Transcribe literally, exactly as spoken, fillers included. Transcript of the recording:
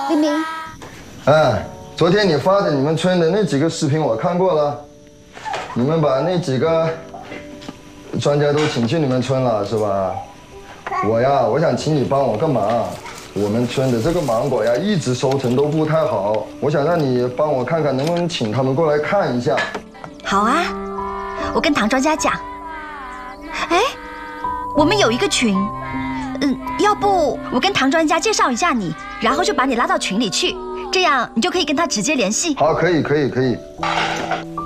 黎明， 哎，昨天你发的你们村的那几个视频我看过了，你们把那几个专家都请去你们村了是吧？我呀，我想请你帮我个忙。我们村的这个芒果呀，一直收成都不太好，我想让你帮我看看能不能请他们过来看一下。 好啊，我跟唐专家讲。哎，我们有一个群，嗯，要不我跟唐专家介绍一下你，然后就把你拉到群里去，这样你就可以跟他直接联系。 好，可以，可以，可以。